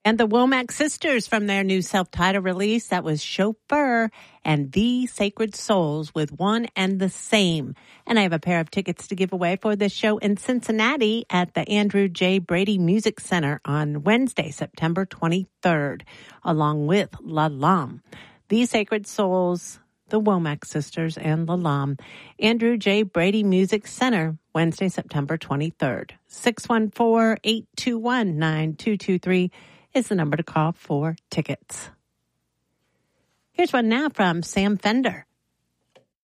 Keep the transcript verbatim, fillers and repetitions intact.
And the Womack Sisters from their new self-titled release, that was Chauffeur and The Sacred Souls with One and the Same. And I have a pair of tickets to give away for this show in Cincinnati at the Andrew J. Brady Music Center on Wednesday, September twenty-third, along with La Lam. The Sacred Souls, the Womack Sisters, and La Lam. Andrew J. Brady Music Center, Wednesday, September twenty-third. six one four, eight two one, nine two two three is the number to call for tickets. Here's one now from Sam Fender.